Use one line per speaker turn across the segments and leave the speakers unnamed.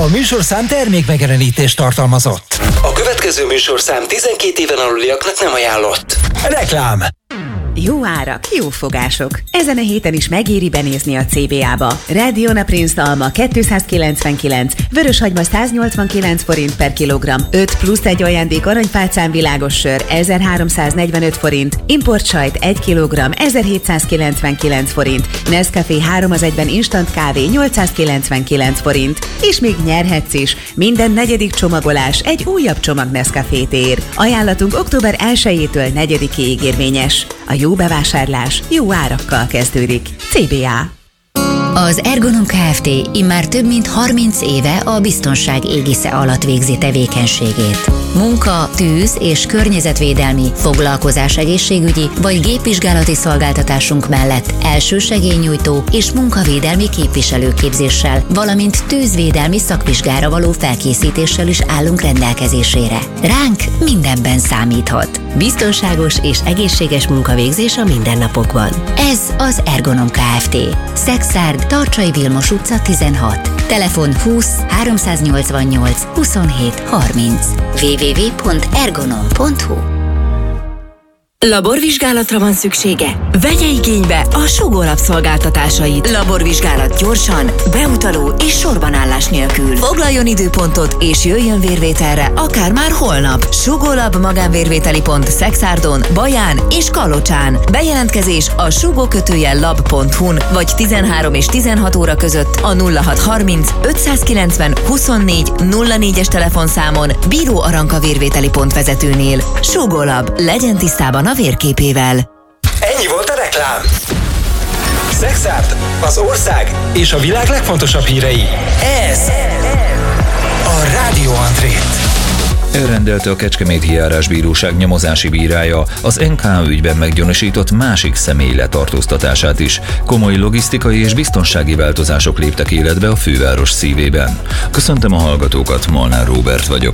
műsorszám termékmegjelenítést tartalmazott.
A következő műsorszám 12 éven aluliaknak nem ajánlott.
Reklám.
Jó árak, jó fogások. Ezen a héten is megéri benézni a CBA-ba. Radiona Prince alma 299, vöröshagyma 189 forint per kilogramm, 5 plusz egy ajándék aranypálcán világos sör 1345 forint, importsajt 1 kilogramm 1799 forint, Nescafé 3 az 1-ben instant kávé 899 forint, és még nyerhetsz is. Minden negyedik csomagolás egy újabb csomag Nescafét ér. Ajánlatunk október 1-től 4-ig érvényes. A jó bevásárlás jó árakkal kezdődik. CBA.
Az Ergonom Kft. Immár több mint 30 éve a biztonság égisze alatt végzi tevékenységét. Munka, tűz és környezetvédelmi, foglalkozás egészségügyi vagy gépvizsgálati szolgáltatásunk mellett elsősegélynyújtó és munkavédelmi képviselőképzéssel, valamint tűzvédelmi szakvizsgára való felkészítéssel is állunk rendelkezésére. Ránk mindenben számíthat. Biztonságos és egészséges munkavégzés a mindennapokban. Ez az Ergonom Kft. Szexárd, Tarcsai Vilmos utca 16. Telefon 20 388 27 30. www.ergonom.hu.
Laborvizsgálatra van szüksége? Vegye igénybe a Sugó Lab szolgáltatásait. Laborvizsgálat gyorsan, beutaló és sorbanállás nélkül. Foglaljon időpontot és jöjjön vérvételre, akár már holnap. Sugó Lab magánvérvételi pont Szexárdon, Baján és Kallocsán. Bejelentkezés a sugó-lab.hu-n vagy 13 és 16 óra között a 0630 590 24 04-es telefonszámon Bíró Aranka vérvételi pont vezetőnél. Sugó Lab, legyen tisztában a vérképével.
Ennyi volt a reklám. Szexárd, az ország és a világ legfontosabb hírei. Ez a Rádió Andrét.
Elrendelte a Kecskeméti Járásbíróság nyomozási bírája az NK ügyben meggyanúsított másik személy letartóztatását is. Komoly logisztikai és biztonsági változások léptek életbe a főváros szívében. Köszöntöm a hallgatókat, Molnár Róbert vagyok.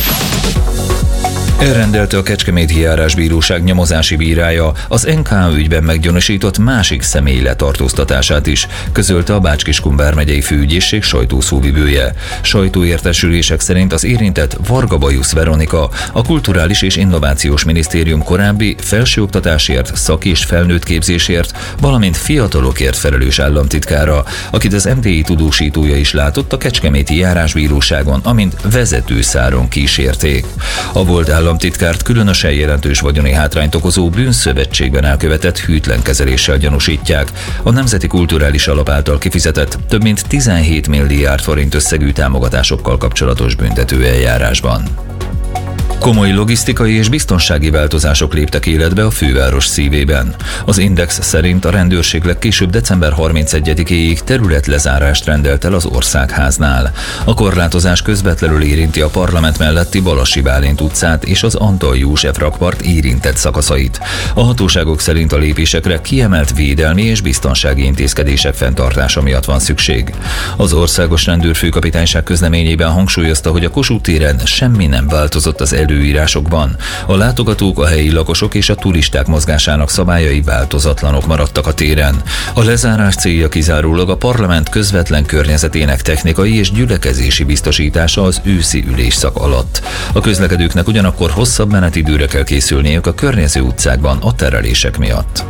Elrendelte a Kecskeméti Járásbíróság nyomozási bírája az NK ügyben meggyanúsított másik személy letartóztatását is, közölte a Bács-Kiskun vármegyei főügyészség sajtószóvivője. Sajtóértesülések szerint az érintett Varga Bajusz Veronika, a Kulturális és Innovációs Minisztérium korábbi felsőoktatásért, szak- és felnőttképzésért, valamint fiatalokért felelős államtitkára, akit az MTI tudósítója is látott a Kecskeméti Járásbíróságon, amint vezetőszáron kísérték. A volt államtitkárt különösen jelentős vagyoni hátrányt okozó bűnszövetségben elkövetett hűtlen kezeléssel gyanúsítják. A Nemzeti Kulturális Alap által kifizetett több mint 17 milliárd forint összegű támogatásokkal kapcsolatos büntetőeljárásban. Komoly logisztikai és biztonsági változások léptek életbe a főváros szívében. Az Index szerint a rendőrség legkésőbb december 31-éig területlezárást rendelt el az Országháznál. A korlátozás közvetlenül érinti a Parlament melletti Balassi Bálint utcát és az Antal József rakpart érintett szakaszait. A hatóságok szerint a lépésekre kiemelt védelmi és biztonsági intézkedések fenntartása miatt van szükség. Az Országos Rendőrfőkapitányság közleményében hangsúlyozta, hogy a Kossuth téren semmi nem változott az előírásokban. A látogatók, a helyi lakosok és a turisták mozgásának szabályai változatlanok maradtak a téren. A lezárás célja kizárólag a parlament közvetlen környezetének technikai és gyülekezési biztosítása az őszi ülésszak alatt. A közlekedőknek ugyanakkor hosszabb menetidőre kell készülniük a környező utcákban a terelések miatt.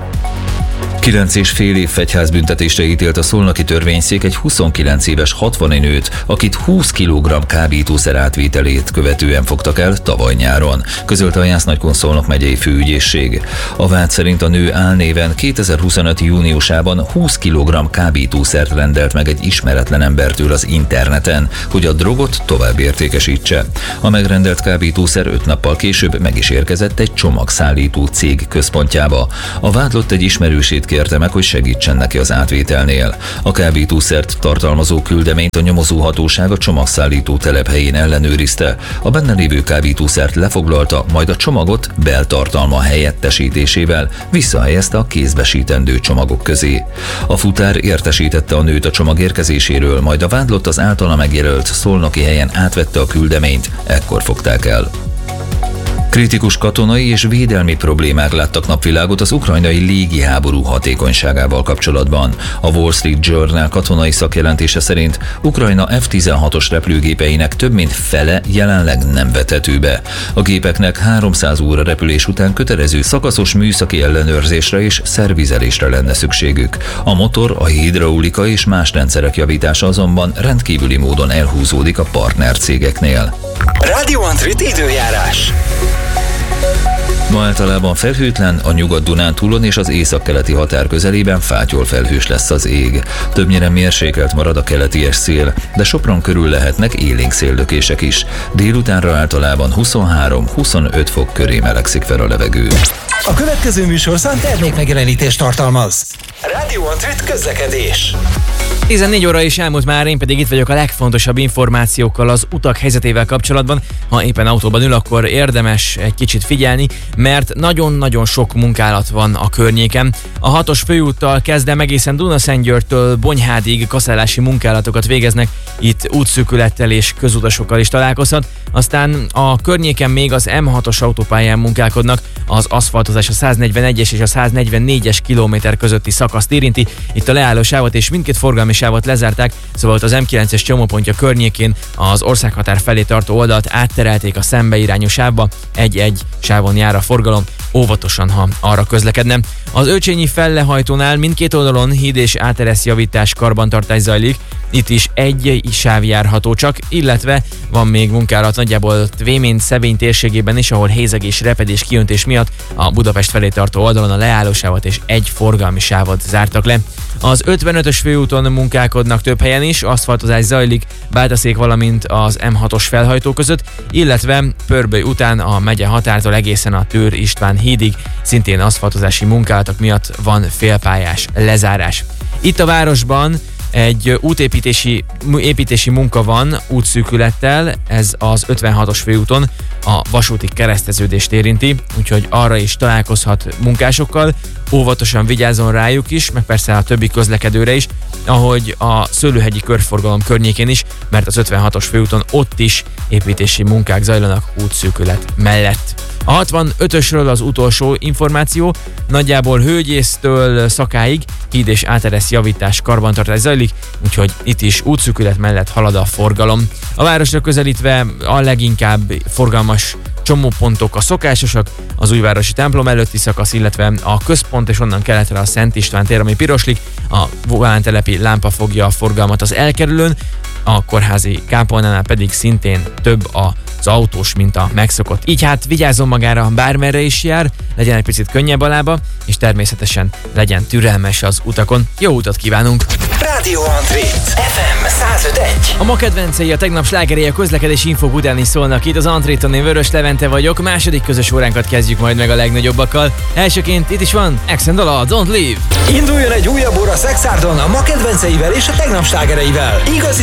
9,5 év fegyházbüntetésre ítélt a szolnoki törvényszék egy 29 éves 60 nőt, akit 20 kg kábítószer átvételét követően fogtak el tavaly nyáron, közölte a Jász-Nagykun-Szolnok megyei főügyészség. A vád szerint a nő álnéven 2025. júniusában 20 kg kábítószert rendelt meg egy ismeretlen embertől az interneten, hogy a drogot tovább értékesítse. A megrendelt kábítószer 5 nappal később meg is érkezett egy csomagszállító cég központjába. A vádlott egy ismerősét kérte meg, hogy segítsen neki az átvételnél. A kábítószert tartalmazó küldeményt a nyomozóhatóság a csomagszállító telephelyén ellenőrizte. A benne lévő kábítószert lefoglalta, majd a csomagot beltartalma helyettesítésével visszahelyezte a kézbesítendő csomagok közé. A futár értesítette a nőt a csomag érkezéséről, majd a vádlott az általa megjelölt szolnoki helyen átvette a küldeményt, ekkor fogták el. Kritikus katonai és védelmi problémák láttak napvilágot az ukrajnai légiháború hatékonyságával kapcsolatban. A Wall Street Journal katonai szakjelentése szerint Ukrajna F-16-os repülőgépeinek több mint fele jelenleg nem vethető be. A gépeknek 300 óra repülés után kötelező szakaszos műszaki ellenőrzésre és szervizelésre lenne szükségük. A motor, a hidraulika és más rendszerek javítása azonban rendkívüli módon elhúzódik a partnercégeknél.
Rádió Antrit időjárás.
Ma általában felhőtlen, a Nyugat-Dunántúlon és az északkeleti határ közelében fátyol felhős lesz az ég. Többnyire mérsékelt marad a keleti szél, de Sopron körül lehetnek élénk széllökések is. Délutánra általában 23-25 fok köré melegszik fel a levegő.
A következő műsorszám termékmegjelenítést tartalmaz. Rádió Antrit közlekedés.
14 óra is elmúlt már, én pedig itt vagyok a legfontosabb információkkal az utak helyzetével kapcsolatban. Ha éppen autóban ül, akkor érdemes egy kicsit figyelni, mert nagyon-nagyon sok munkálat van a környéken. A 6-os főúttal kezdve egészen Dunaszentgyörgytől Bonyhádig kaszálási munkálatokat végeznek, itt útszűkülettel és közutasokkal is találkozhat. Aztán a környéken még az M6-os autópályán munkálkodnak, az aszfaltozás a 141-es és a 144-es kilométer közötti szakaszt érinti. Itt a leállósávot és mindkét forgalmi sávot lezárták, szóval az M9-es csomópontja környékén az országhatár felé tartó oldalt átterelték a szembeirányú sávba, egy-egy sávon jár a forgalom, óvatosan, ha arra közlekedne. Az Őcsényi fellehajtónál mindkét oldalon híd és átereszjavítás karbantartás zajlik, itt is egy sáv járható csak, illetve van még munkálat nagyjából Vémény-Szevény térségében is, ahol hézeg és repedés kiöntés miatt a Budapest felé tartó oldalon a leállósávot és egy forgalmi sávot zártak le. Az 55-ös főúton munkálkodnak több helyen is, aszfaltozás zajlik Bátaszék, valamint az M6-os felhajtó között, illetve Pörböly után a megye határtól egészen a Tőr István hídig szintén aszfaltozási munkálatok miatt van félpályás lezárás. Itt a városban egy építési munka van útszűkülettel, ez az 56-os főúton a vasúti kereszteződést érinti, úgyhogy arra is találkozhat munkásokkal, óvatosan vigyázzon rájuk is, meg persze a többi közlekedőre is, ahogy a Szőlőhegyi körforgalom környékén is, mert az 56-os főúton ott is építési munkák zajlanak útszűkület mellett. A 65-ösről az utolsó információ, nagyjából Hőgyésztől Szakáig híd és áteresz javítás karbantartás zajlik, úgyhogy itt is útszűkület mellett halad a forgalom. A városra közelítve a leginkább forgalmas csomópontok a szokásosak, az újvárosi templom előtti szakasz, illetve a központ és onnan keletre a Szent István tér, ami piroslik, a vogántelepi lámpa fogja a forgalmat az elkerülőn, a kórházi kápolnánál pedig szintén több az autós, mint a megszokott. Így hát vigyázzon magára, bármerre is jár, legyen egy picit könnyebb a lába, és természetesen legyen türelmes az utakon. Jó utat kívánunk!
Rádió Antrit FM 105.1.
A ma kedvencei a tegnap slágerei a közlekedési infók után is szólnak itt az Antriton, én Vörös Levente vagyok, második közös óránkat kezdjük majd meg a legnagyobbakkal. Elsőként itt is van Exendala, Don't Leave.
Induljon egy újabb óra Szexárdon a ma kedvenceivel és a tegnap slágereivel. Igazi